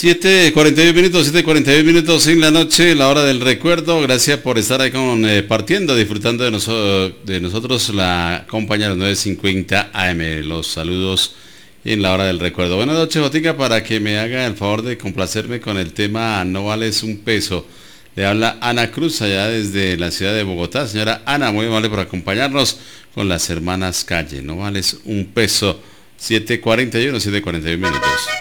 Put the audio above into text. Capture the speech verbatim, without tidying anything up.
siete cuarenta y uno minutos, siete cuarenta y uno minutos en la noche, la hora del recuerdo. Gracias por estar ahí con, eh, partiendo, disfrutando de, noso de nosotros, la compañía de las nueve cincuenta A M. Los saludos en la hora del recuerdo. Buenas noches, Botica, para que me haga el favor de complacerme con el tema No Vales un Peso. Le habla Ana Cruz, allá desde la ciudad de Bogotá. Señora Ana, muy amable por acompañarnos con las hermanas Calle. No Vales un Peso. siete cuarenta y uno, siete cuarenta y uno minutos.